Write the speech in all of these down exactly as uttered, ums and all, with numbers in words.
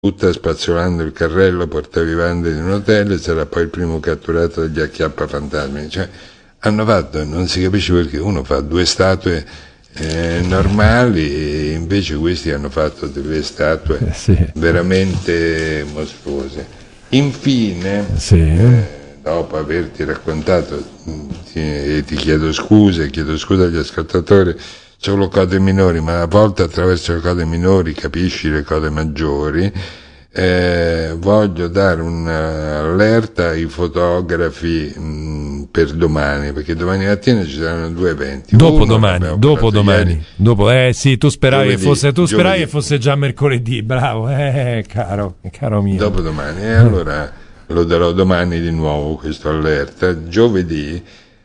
butta spazzolando il carrello portavivande di un hotel e sarà poi il primo catturato dagli acchiappafantasmi. Cioè, hanno fatto, non si capisce perché uno fa due statue eh, normali e invece questi hanno fatto delle statue eh, sì. veramente mostruose. Infine, sì. eh, dopo averti raccontato, ti, ti chiedo scuse, chiedo scusa agli ascoltatori, solo code minori, ma a volte attraverso le code minori capisci le code maggiori. Eh, voglio dare un'allerta ai fotografi mh, per domani, perché domani mattina ci saranno due eventi. Dopo domani, dopo domani, ieri, dopo, eh sì, tu speravi giovedì, che fosse, tu speravi giovedì. che fosse già mercoledì, bravo, eh, caro, caro mio. Dopo domani, e allora lo darò domani di nuovo questo allerta. Giovedì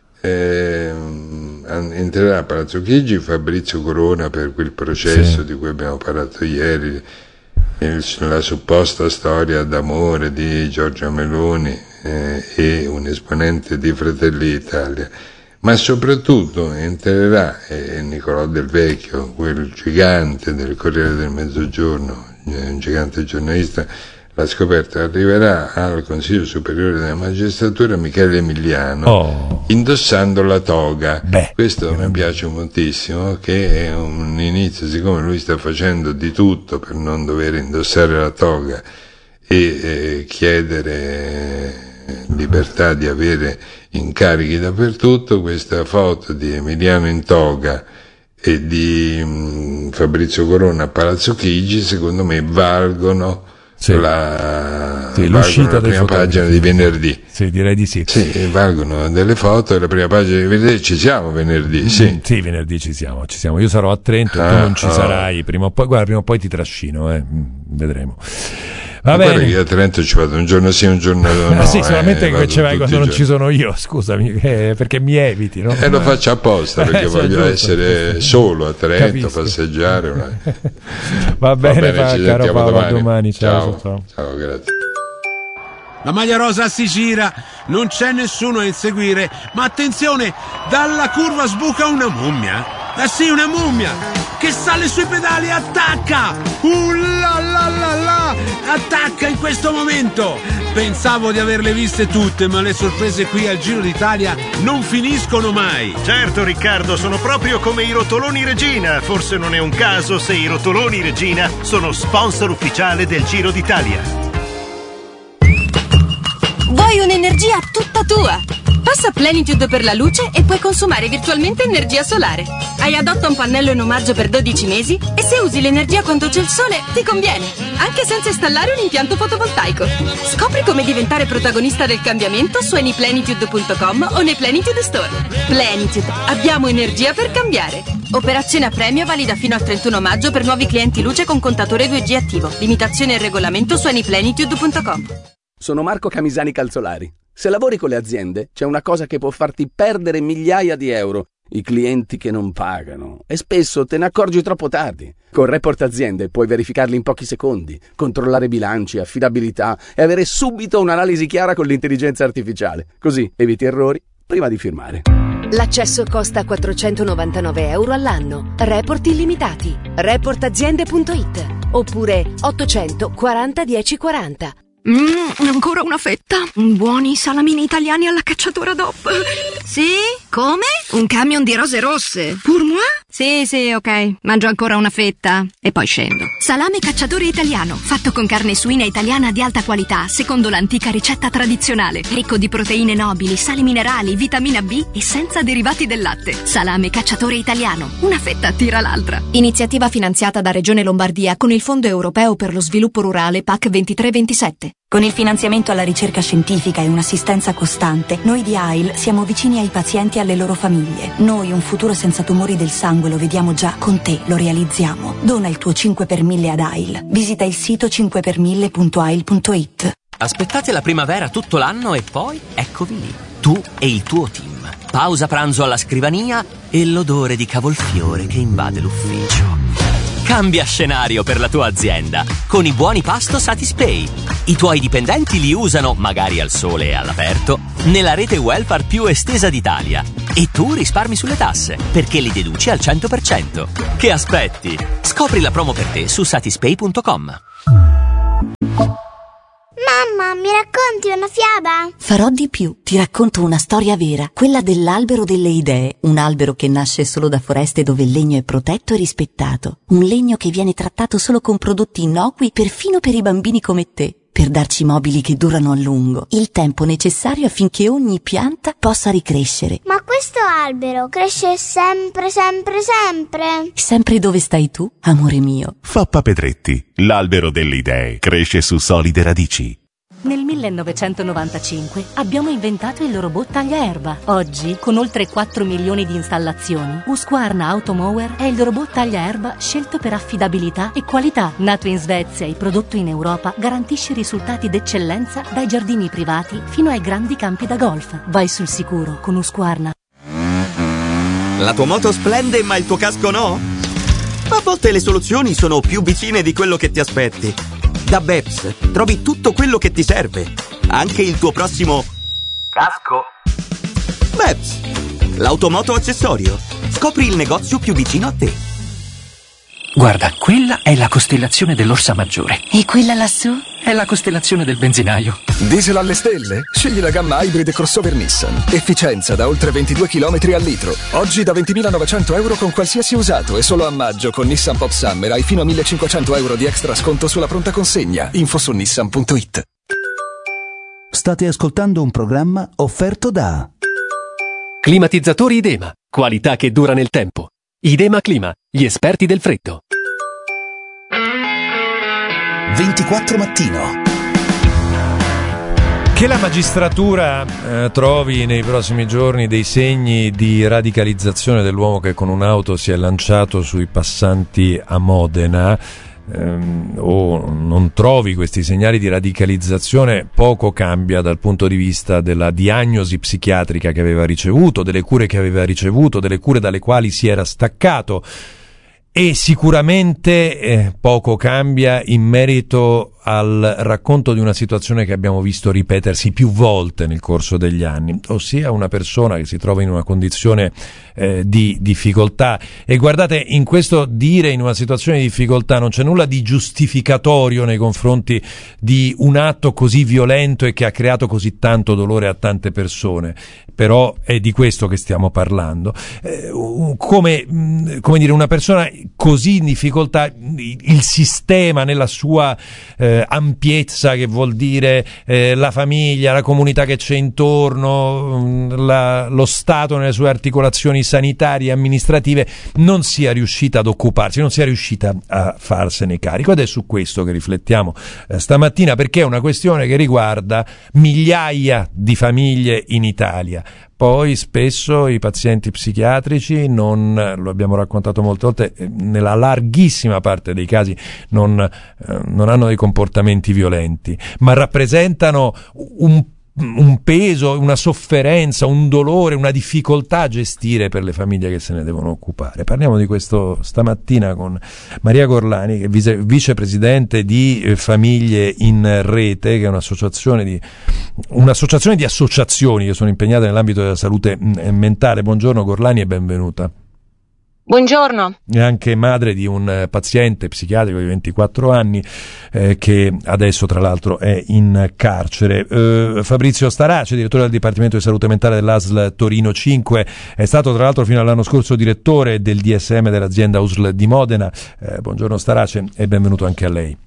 eh, entrerà a Palazzo Chigi Fabrizio Corona per quel processo sì. di cui abbiamo parlato ieri, il, la supposta storia d'amore di Giorgia Meloni eh, e un esponente di Fratelli d'Italia, ma soprattutto entrerà eh, Nicolò Del Vecchio, quel gigante del Corriere del Mezzogiorno, un gigante giornalista. La scoperta arriverà al Consiglio Superiore della Magistratura Michele Emiliano oh. indossando la toga. Beh, questo mi piace moltissimo, che è un inizio, siccome lui sta facendo di tutto per non dover indossare la toga e eh, chiedere libertà di avere incarichi dappertutto. Questa foto di Emiliano in toga e di mh, Fabrizio Corona a Palazzo Chigi secondo me valgono Sì. La, sì, valgono l'uscita la prima pagina di venerdì. Sì, direi di sì. Sì, valgono delle foto e la prima pagina di venerdì. Ci siamo venerdì, mm, sì. Sì, venerdì ci siamo, ci siamo. Io sarò a Trento ah, e tu non ci oh. sarai. Prima o poi, guarda, prima o poi ti trascino, eh. Vedremo. Va Ma bene. che io a Trento ci vado un giorno sì, un giorno no. Ah, sì, solamente eh, che ci vai quando non ci giorni. sono io, scusami, eh, perché mi eviti, no? E lo faccio apposta perché eh, voglio giusto, essere giusto. solo a Trento, Capisco. passeggiare. Una... Va bene, Va bene, va, ci caro sentiamo Paolo, domani. a domani. Ciao, Ciao, ciao. ciao, grazie. La maglia rosa si gira, non c'è nessuno a inseguire, ma attenzione, dalla curva sbuca una mummia. Eh sì, una mummia che sale sui pedali e attacca. Uh la la la la, attacca in questo momento. Pensavo di averle viste tutte, ma le sorprese qui al Giro d'Italia non finiscono mai. Certo Riccardo, sono proprio come i rotoloni Regina. Forse non è un caso se i rotoloni Regina sono sponsor ufficiale del Giro d'Italia. Vuoi un'energia tutta tua? Passa Plenitude per la luce e puoi consumare virtualmente energia solare. Hai adotta un pannello in omaggio per dodici mesi e se usi l'energia quando c'è il sole ti conviene, anche senza installare un impianto fotovoltaico. Scopri come diventare protagonista del cambiamento su anyplenitude punto com o nei Plenitude Store. Plenitude, abbiamo energia per cambiare. Operazione a premio valida fino al trentuno maggio per nuovi clienti luce con contatore due G attivo. Limitazione e regolamento su anyplenitude punto com. Sono Marco Camisani Calzolari. Se lavori con le aziende, c'è una cosa che può farti perdere migliaia di euro: i clienti che non pagano. E spesso te ne accorgi troppo tardi. Con Report Aziende puoi verificarli in pochi secondi, controllare bilanci, affidabilità e avere subito un'analisi chiara con l'intelligenza artificiale. Così eviti errori prima di firmare. L'accesso costa quattrocentonovantanove euro all'anno. Report illimitati. report aziende punto it oppure ottocento quaranta dieci quaranta. Mmm, ancora una fetta. Buoni salamini italiani alla cacciatora D O P. Sì? Come? Un camion di rose rosse. Pour moi? Sì, sì, ok. Mangio ancora una fetta e poi scendo. Salame cacciatore italiano, fatto con carne suina italiana di alta qualità, secondo l'antica ricetta tradizionale. Ricco di proteine nobili, sali minerali, vitamina B e senza derivati del latte. Salame cacciatore italiano. Una fetta tira l'altra. Iniziativa finanziata da Regione Lombardia con il Fondo Europeo per lo Sviluppo Rurale P A C ventitré ventisette. Con il finanziamento alla ricerca scientifica e un'assistenza costante, noi di A I L siamo vicini ai pazienti e alle loro famiglie. Noi un futuro senza tumori del sangue lo vediamo già, con te lo realizziamo. Dona il tuo cinque per mille ad A I L. Visita il sito cinque per mille punto a i l punto it. Aspettate la primavera tutto l'anno e poi eccovi lì, tu e il tuo team. Pausa pranzo alla scrivania e l'odore di cavolfiore che invade l'ufficio. Cambia scenario per la tua azienda con i buoni pasto Satispay. I tuoi dipendenti li usano, magari al sole e all'aperto, nella rete welfare più estesa d'Italia. E tu risparmi sulle tasse, perché li deduci al cento per cento. Che aspetti? Scopri la promo per te su satispay punto com. brava! Farò di più. Ti racconto una storia vera, quella dell'albero delle idee. Un albero che nasce solo da foreste dove il legno è protetto e rispettato. Un legno che viene trattato solo con prodotti innocui, perfino per i bambini come te. Per darci mobili che durano a lungo, il tempo necessario affinché ogni pianta possa ricrescere. Ma questo albero cresce sempre, sempre, sempre? Sempre dove stai tu, amore mio. Foppa Pedretti, l'albero delle idee, cresce su solide radici. Nel millenovecentonovantacinque abbiamo inventato il robot tagliaerba. Oggi, con oltre quattro milioni di installazioni, Husqvarna Automower è il robot tagliaerba scelto per affidabilità e qualità. Nato in Svezia e prodotto in Europa, garantisce risultati d'eccellenza dai giardini privati fino ai grandi campi da golf. Vai sul sicuro con Husqvarna. La tua moto splende, ma il tuo casco no? A volte le soluzioni sono più vicine di quello che ti aspetti. Da Beps trovi tutto quello che ti serve, anche il tuo prossimo casco. Beps, l'automoto accessorio. Scopri il negozio più vicino a te. Guarda, quella è la costellazione dell'Orsa Maggiore. E quella lassù? È la costellazione del benzinaio. Diesel alle stelle? Scegli la gamma Hybrid crossover Nissan. Efficienza da oltre ventidue chilometri al litro. Oggi da ventimilanovecento euro con qualsiasi usato e solo a maggio con Nissan Pop Summer hai fino a millecinquecento euro di extra sconto sulla pronta consegna. Info su nissan punto it. State ascoltando un programma offerto da Climatizzatori Idema. Qualità che dura nel tempo. Idema Clima, gli esperti del freddo. ventiquattro Mattino. Che la magistratura eh, trovi nei prossimi giorni dei segni di radicalizzazione dell'uomo che con un'auto si è lanciato sui passanti a Modena, ehm, o non trovi questi segnali di radicalizzazione, poco cambia dal punto di vista della diagnosi psichiatrica che aveva ricevuto, delle cure che aveva ricevuto, delle cure dalle quali si era staccato. E sicuramente eh, poco cambia in merito al racconto di una situazione che abbiamo visto ripetersi più volte nel corso degli anni, ossia una persona che si trova in una condizione eh, di difficoltà. E guardate, in questo dire in una situazione di difficoltà non c'è nulla di giustificatorio nei confronti di un atto così violento e che ha creato così tanto dolore a tante persone, però è di questo che stiamo parlando. Eh, come, come dire, una persona così in difficoltà, il sistema nella sua eh, ampiezza, che vuol dire eh, la famiglia, la comunità che c'è intorno, la, lo Stato nelle sue articolazioni sanitarie e amministrative, non sia riuscita ad occuparsi, non sia riuscita a farsene carico. Ed è su questo che riflettiamo eh, stamattina, perché è una questione che riguarda migliaia di famiglie in Italia. Poi spesso i pazienti psichiatrici non, lo abbiamo raccontato molte volte, nella larghissima parte dei casi non, eh, non hanno dei comportamenti violenti, ma rappresentano un un peso, una sofferenza, un dolore, una difficoltà a gestire per le famiglie che se ne devono occupare. Parliamo di questo stamattina con Maria Gorlani, che è vice, vicepresidente di Famiglie in Rete, che è un'associazione di un'associazione di associazioni che sono impegnate nell'ambito della salute mentale. Buongiorno Gorlani e benvenuta. Buongiorno. È anche madre di un paziente psichiatrico di ventiquattro anni eh, che adesso tra l'altro è in carcere. Eh, Fabrizio Starace, direttore del Dipartimento di Salute Mentale dell'A S L Torino cinque, è stato tra l'altro fino all'anno scorso direttore del D S M dell'azienda U S L di Modena. Eh, buongiorno Starace e benvenuto anche a lei.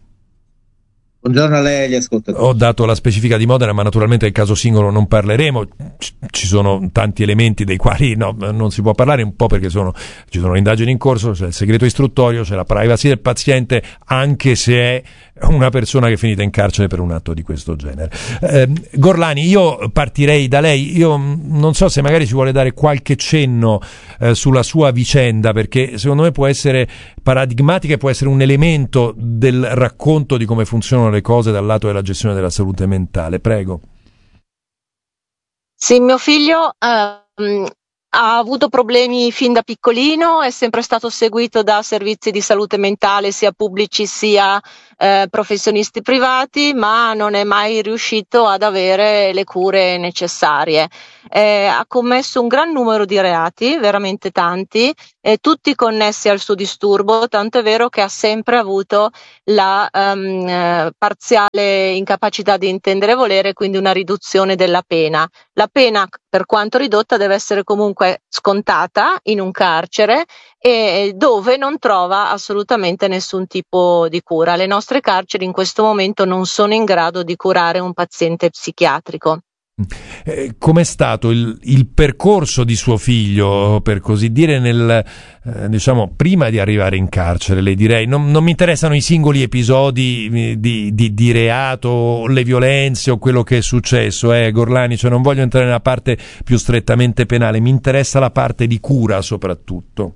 Buongiorno a lei e agli ascoltatori. Ho dato la specifica di Modena, ma naturalmente del caso singolo non parleremo. Ci sono tanti elementi dei quali no, non si può parlare, un po' perché sono, ci sono indagini in corso, c'è il segreto istruttorio, c'è la privacy del paziente, anche se è una persona che è finita in carcere per un atto di questo genere. Eh, Gorlani, io partirei da lei. Io non so se magari ci vuole dare qualche cenno eh, sulla sua vicenda, perché secondo me può essere paradigmatica e può essere un elemento del racconto di come funzionano le cose dal lato della gestione della salute mentale. Prego. Sì, mio figlio um, Ha avuto problemi fin da piccolino, è sempre stato seguito da servizi di salute mentale sia pubblici sia eh, professionisti privati, ma non è mai riuscito ad avere le cure necessarie. Eh, ha commesso un gran numero di reati, veramente tanti, eh, tutti connessi al suo disturbo, tanto è vero che ha sempre avuto la um, eh, parziale incapacità di intendere e volere, quindi una riduzione della pena. La pena, per quanto ridotta, deve essere comunque scontata in un carcere e dove non trova assolutamente nessun tipo di cura. Le nostre carceri in questo momento non sono in grado di curare un paziente psichiatrico. Eh, com'è stato il, il percorso di suo figlio, per così dire, nel eh, diciamo prima di arrivare in carcere? Le direi, non, non mi interessano i singoli episodi di, di, di reato, le violenze o quello che è successo, eh, Gorlani, cioè non voglio entrare nella parte più strettamente penale, mi interessa la parte di cura soprattutto.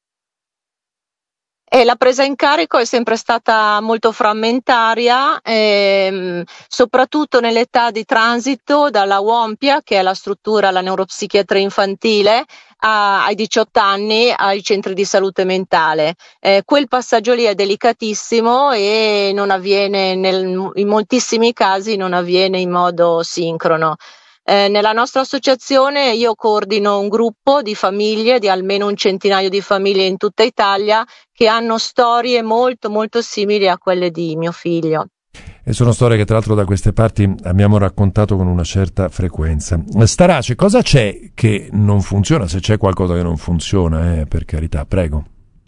E la presa in carico è sempre stata molto frammentaria, ehm, soprattutto nell'età di transito dalla U O M P I A, che è la struttura, la neuropsichiatria infantile, a, ai diciotto anni ai centri di salute mentale. Eh, quel passaggio lì è delicatissimo e non avviene, nel, in moltissimi casi non avviene in modo sincrono. Eh, nella nostra associazione io coordino un gruppo di famiglie, di almeno un centinaio di famiglie in tutta Italia, che hanno storie molto molto simili a quelle di mio figlio. E sono storie che tra l'altro da queste parti abbiamo raccontato con una certa frequenza. Starace, cosa c'è che non funziona? Se c'è qualcosa che non funziona, eh, per carità, prego.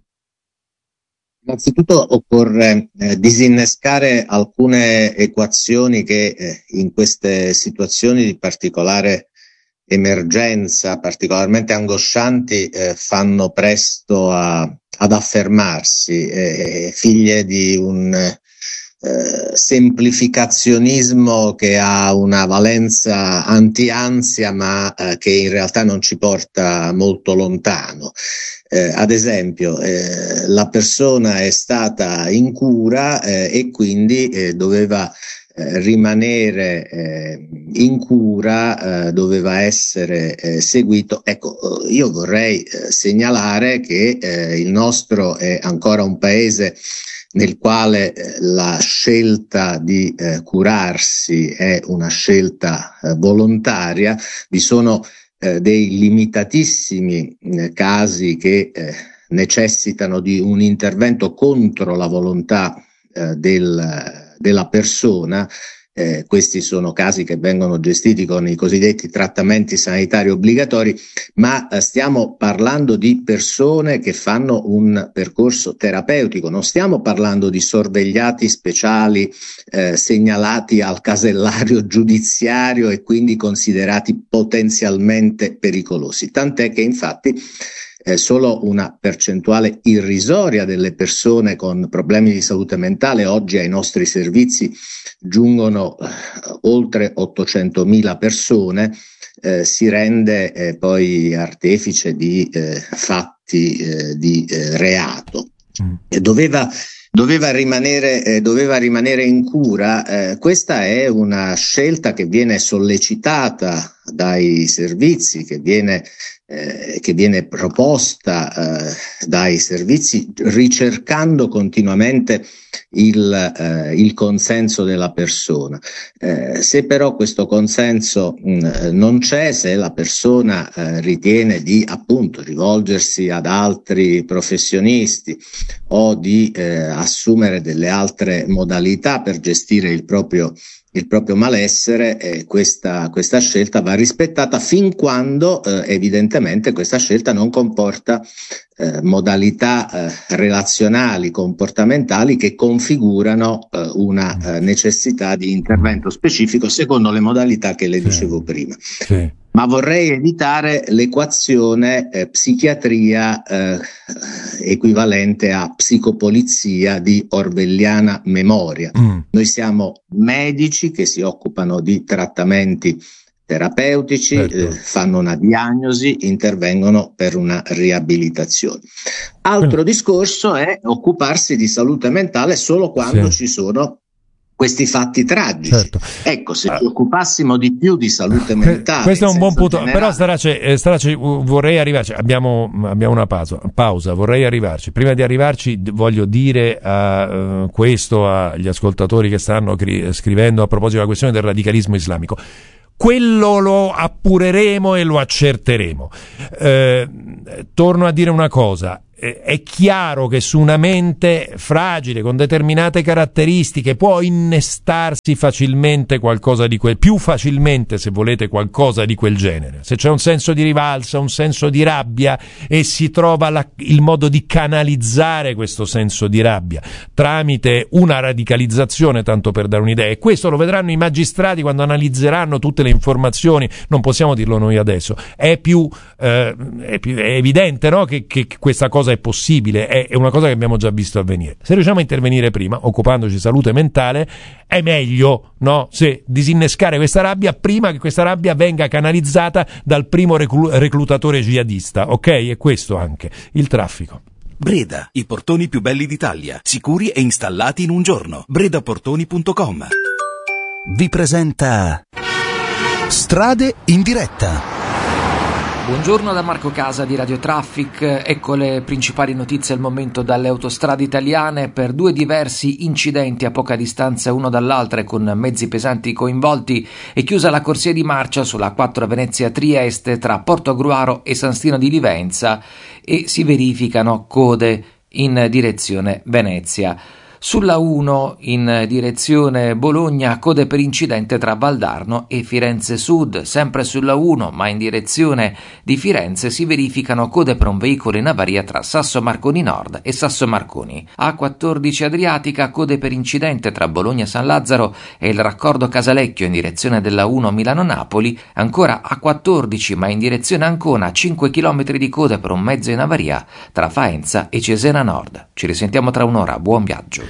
Innanzitutto occorre eh, disinnescare alcune equazioni che eh, in queste situazioni di particolare emergenza, particolarmente angoscianti, eh, fanno presto a, ad affermarsi, eh, figlie di un eh, semplificazionismo che ha una valenza anti-ansia, ma eh, che in realtà non ci porta molto lontano. Eh, ad esempio, eh, la persona è stata in cura eh, e quindi eh, doveva eh, rimanere eh, in cura, eh, doveva essere eh, seguito. Ecco, io vorrei eh, segnalare che eh, il nostro è ancora un paese nel quale eh, la scelta di eh, curarsi è una scelta eh, volontaria. Vi sono Eh, dei limitatissimi eh, casi che eh, necessitano di un intervento contro la volontà eh, del, della persona. Eh, questi sono casi che vengono gestiti con i cosiddetti trattamenti sanitari obbligatori, ma eh, stiamo parlando di persone che fanno un percorso terapeutico, non stiamo parlando di sorvegliati speciali eh, segnalati al casellario giudiziario e quindi considerati potenzialmente pericolosi, tant'è che infatti Eh, solo una percentuale irrisoria delle persone con problemi di salute mentale oggi ai nostri servizi giungono eh, oltre ottocentomila persone, eh, si rende eh, poi artefice di eh, fatti eh, di eh, reato. Mm. E doveva Doveva rimanere, eh, doveva rimanere in cura. Eh, questa è una scelta che viene sollecitata dai servizi, che viene, eh, che viene proposta eh, dai servizi, ricercando continuamente il, eh, il consenso della persona. Eh, se però questo consenso mh, non c'è, se la persona eh, ritiene di appunto rivolgersi ad altri professionisti o di eh, assumere delle altre modalità per gestire il proprio il proprio malessere, eh, questa, questa scelta va rispettata fin quando eh, evidentemente questa scelta non comporta eh, modalità eh, relazionali, comportamentali che configurano eh, una eh, necessità di intervento specifico secondo le modalità che le dicevo prima. Sì. Ma vorrei evitare l'equazione eh, psichiatria eh, equivalente a psicopolizia di orwelliana memoria. Mm. Noi siamo medici che si occupano di trattamenti terapeutici, certo. eh, fanno una diagnosi, intervengono per una riabilitazione. Altro mm. discorso è occuparsi di salute mentale solo quando sì. ci sono questi fatti tragici. Certo. Ecco, se ci occupassimo di più di salute mentale. Questo è un buon punto, generale... però Starace, eh, Starace, vorrei arrivarci, abbiamo, abbiamo una pausa, pausa, vorrei arrivarci. Prima di arrivarci voglio dire a uh, questo agli ascoltatori che stanno cri- scrivendo a proposito della questione del radicalismo islamico. Quello lo appureremo e lo accerteremo. Eh, torno a dire una cosa. È chiaro che su una mente fragile, con determinate caratteristiche, può innestarsi facilmente qualcosa di quel, più facilmente, se volete, qualcosa di quel genere. Se c'è un senso di rivalsa, un senso di rabbia, e si trova la, il modo di canalizzare questo senso di rabbia tramite una radicalizzazione, tanto per dare un'idea, e questo lo vedranno i magistrati quando analizzeranno tutte le informazioni, non possiamo dirlo noi adesso, è più, eh, è, più è evidente, no? che, che questa cosa è possibile, è, è una cosa che abbiamo già visto avvenire. Se riusciamo a intervenire prima, occupandoci di salute mentale, è meglio, no? Se disinnescare questa rabbia prima che questa rabbia venga canalizzata dal primo reclu- reclutatore jihadista, ok? E questo anche, il traffico. Breda, i portoni più belli d'Italia, sicuri e installati in un giorno. bredaportoni punto com. Vi presenta Strade in diretta. Buongiorno da Marco Casa di Radio Traffic, ecco le principali notizie al momento dalle autostrade italiane. Per due diversi incidenti a poca distanza uno dall'altra e con mezzi pesanti coinvolti è chiusa la corsia di marcia sulla quattro Venezia-Trieste tra Portogruaro e San Stino di Livenza e si verificano code in direzione Venezia. Sulla uno in direzione Bologna, code per incidente tra Valdarno e Firenze Sud. Sempre sulla uno, ma in direzione di Firenze, si verificano code per un veicolo in avaria tra Sasso Marconi Nord e Sasso Marconi. A quattordici Adriatica, code per incidente tra Bologna San Lazzaro e il raccordo Casalecchio in direzione della uno Milano-Napoli. Ancora a quattordici, ma in direzione Ancona, cinque chilometri di code per un mezzo in avaria tra Faenza e Cesena Nord. Ci risentiamo tra un'ora, buon viaggio.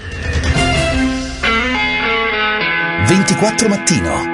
ventiquattro Mattino.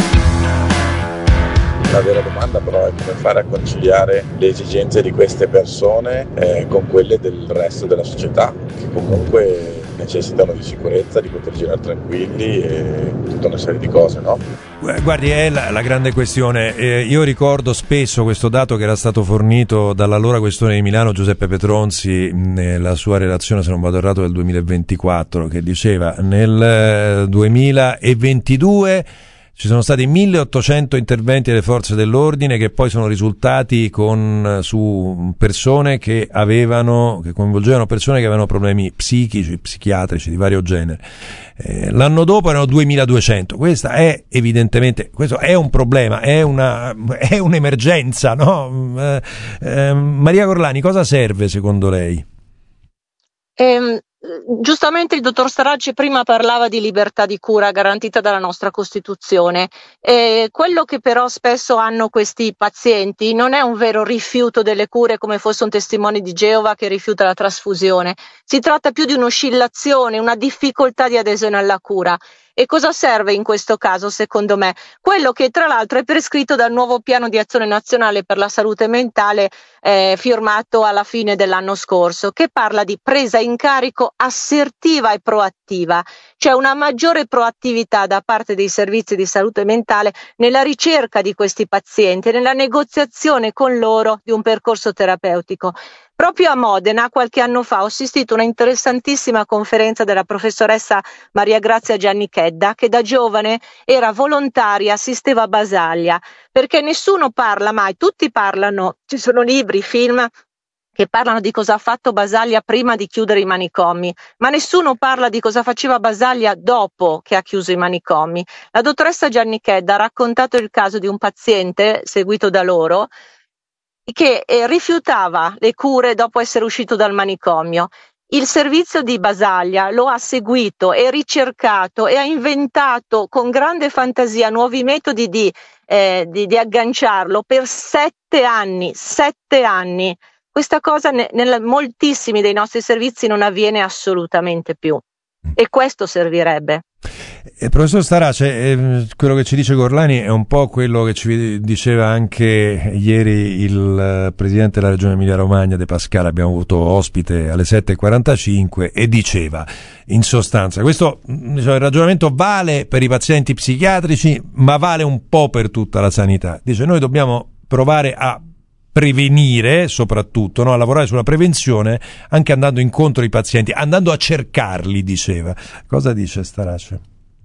La vera domanda però è come fare a conciliare le esigenze di queste persone eh, con quelle del resto della società, che comunque necessitano di sicurezza, di poter girare tranquilli e tutta una serie di cose, no? Guardi, è la, la grande questione. Eh, io ricordo spesso questo dato che era stato fornito dall'allora questore di Milano Giuseppe Petronzi nella sua relazione, se non vado errato, del duemilaventiquattro, che diceva nel duemilaventidue ci sono stati milleottocento interventi delle forze dell'ordine che poi sono risultati con su persone che avevano che coinvolgevano persone che avevano problemi psichici, psichiatrici di vario genere. Eh, l'anno dopo erano duemiladuecento. Questa è evidentemente questo è un problema, è una è un'emergenza, no? Eh, eh, Maria Gorlani, cosa serve secondo lei? Ehm Giustamente il dottor Starace prima parlava di libertà di cura garantita dalla nostra Costituzione. Eh, quello che però spesso hanno questi pazienti non è un vero rifiuto delle cure come fosse un testimone di Geova che rifiuta la trasfusione. Si tratta più di un'oscillazione, una difficoltà di adesione alla cura. E cosa serve in questo caso, secondo me? Quello che tra l'altro è prescritto dal nuovo piano di azione nazionale per la salute mentale eh, firmato alla fine dell'anno scorso, che parla di presa in carico assertiva e proattiva, cioè una maggiore proattività da parte dei servizi di salute mentale nella ricerca di questi pazienti, nella negoziazione con loro di un percorso terapeutico. Proprio a Modena, qualche anno fa, ho assistito a una interessantissima conferenza della professoressa Maria Grazia Giannichedda, che da giovane era volontaria, assisteva a Basaglia, perché nessuno parla mai, tutti parlano, ci sono libri, film che parlano di cosa ha fatto Basaglia prima di chiudere i manicomi, ma nessuno parla di cosa faceva Basaglia dopo che ha chiuso i manicomi. La dottoressa Giannichedda ha raccontato il caso di un paziente seguito da loro che eh, rifiutava le cure dopo essere uscito dal manicomio. Il servizio di Basaglia lo ha seguito e ricercato e ha inventato con grande fantasia nuovi metodi di, eh, di, di agganciarlo per sette anni, sette anni. Questa cosa ne, nel moltissimi dei nostri servizi non avviene assolutamente più. E questo servirebbe. Eh, professor Starace, eh, quello che ci dice Gorlani è un po' quello che ci diceva anche ieri il uh, presidente della regione Emilia Romagna De Pascale, abbiamo avuto ospite alle sette e quarantacinque, e diceva in sostanza questo, diciamo, il ragionamento vale per i pazienti psichiatrici ma vale un po' per tutta la sanità. Dice noi dobbiamo provare a prevenire, soprattutto, no? A lavorare sulla prevenzione anche andando incontro ai pazienti, andando a cercarli, diceva. Cosa dice Starace?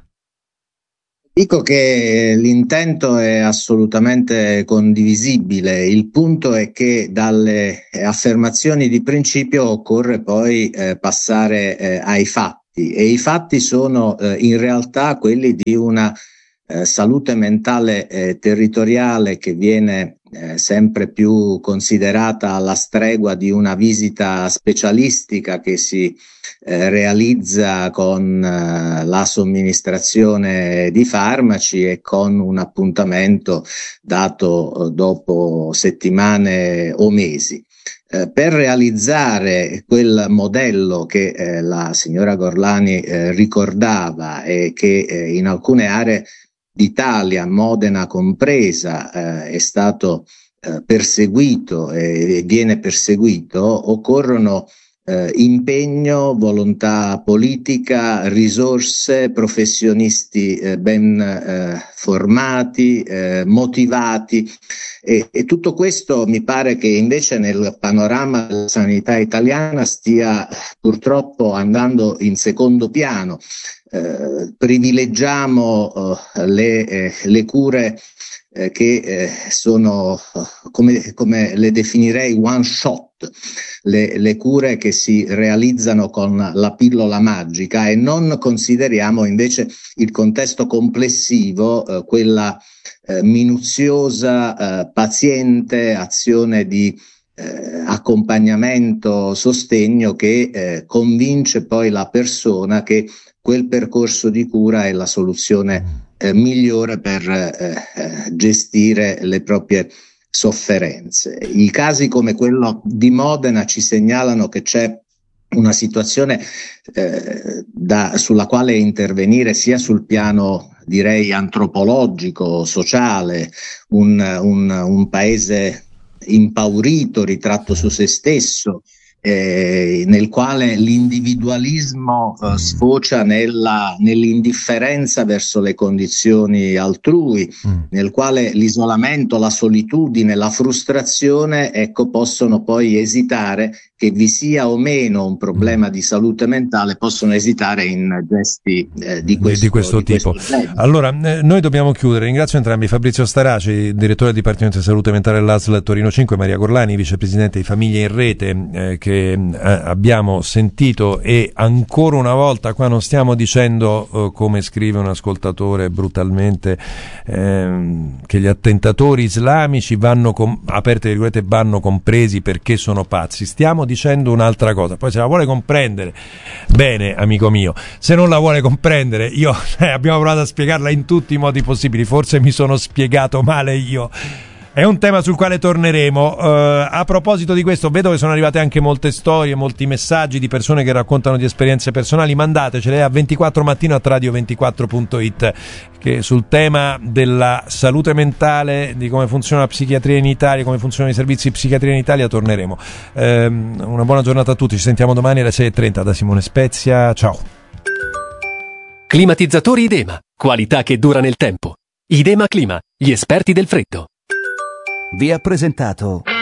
Dico che l'intento è assolutamente condivisibile, il punto è che dalle affermazioni di principio occorre poi eh, passare eh, ai fatti, e i fatti sono eh, in realtà quelli di una eh, salute mentale eh, territoriale che viene eh, sempre più considerata alla stregua di una visita specialistica che si eh, realizza con eh, la somministrazione di farmaci e con un appuntamento dato eh, dopo settimane o mesi. Eh, per realizzare quel modello che eh, la signora Gorlani eh, ricordava e che eh, in alcune aree d'Italia, Modena compresa, eh, è stato eh, perseguito e viene perseguito, occorrono eh, impegno, volontà politica, risorse, professionisti eh, ben eh, formati, eh, motivati, e, e tutto questo mi pare che invece nel panorama della sanità italiana stia purtroppo andando in secondo piano. Eh, privilegiamo eh, le, eh, le cure eh, che eh, sono, come, come le definirei, one shot, le, le cure che si realizzano con la pillola magica, e non consideriamo invece il contesto complessivo, eh, quella eh, minuziosa, eh, paziente azione di Eh, accompagnamento, sostegno che eh, convince poi la persona che quel percorso di cura è la soluzione eh, migliore per eh, eh, gestire le proprie sofferenze. I casi come quello di Modena ci segnalano che c'è una situazione eh, da, sulla quale intervenire sia sul piano, direi, antropologico, sociale, un, un, un paese impaurito, ritratto su se stesso, eh, nel quale l'individualismo eh, sfocia nella, nell'indifferenza verso le condizioni altrui, mm. nel quale l'isolamento, la solitudine, la frustrazione, ecco, possono poi esitare, che vi sia o meno un problema di salute mentale, possono esitare in gesti eh, di questo, di questo di tipo. Questo allora, eh, noi dobbiamo chiudere. Ringrazio entrambi: Fabrizio Starace, direttore del Dipartimento di Salute Mentale dell'A S L Torino cinque, Maria Gorlani, vicepresidente di Famiglie in Rete, eh, che eh, abbiamo sentito. E ancora una volta qua non stiamo dicendo, eh, come scrive un ascoltatore brutalmente, eh, che gli attentatori islamici vanno, com- aperte virgolette, vanno compresi perché sono pazzi. Stiamo dicendo un'altra cosa. Poi se la vuole comprendere, bene, amico mio; se non la vuole comprendere, io eh, abbiamo provato a spiegarla in tutti i modi possibili, forse mi sono spiegato male io. È un tema sul quale torneremo. Uh, a proposito di questo, vedo che sono arrivate anche molte storie, molti messaggi di persone che raccontano di esperienze personali. Mandatecele a ventiquattro mattino at radio ventiquattro punto it, che sul tema della salute mentale, di come funziona la psichiatria in Italia, come funzionano i servizi di psichiatria in Italia, torneremo. Uh, una buona giornata a tutti, ci sentiamo domani alle sei e trenta da Simone Spezia. Ciao. Climatizzatori Idema, qualità che dura nel tempo. Idema Clima, gli esperti del freddo. Vi ha presentato